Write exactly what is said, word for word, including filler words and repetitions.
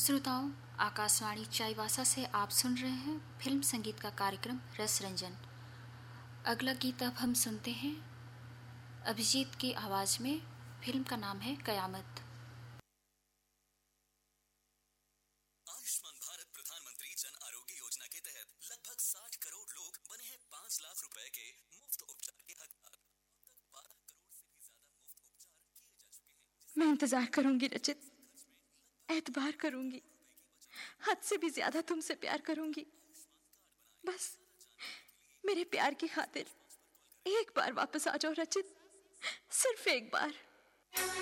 श्रोताओं, आकाशवाणी चाईबासा से आप सुन रहे हैं फिल्म संगीत का कार्यक्रम रस रंजन। अगला गीत अब हम सुनते हैं अभिजीत की आवाज में। फिल्म का नाम है कयामत। आयुष्मान भारत प्रधानमंत्री जन आरोग्य योजना के तहत लगभग साठ करोड़ लोग बने हैं पाँच लाख रुपए के मुफ्त उपचार के हकदार। अब तक बारह करोड़ से भी ज्यादा मुफ्त उपचार किए जा चुके हैं। मैं इंतजार करूंगी रचित, एतबार करूंगी, हद से भी ज्यादा तुमसे प्यार करूंगी। बस मेरे प्यार की खातिर एक बार वापस आ जाओ रचित, सिर्फ एक बार।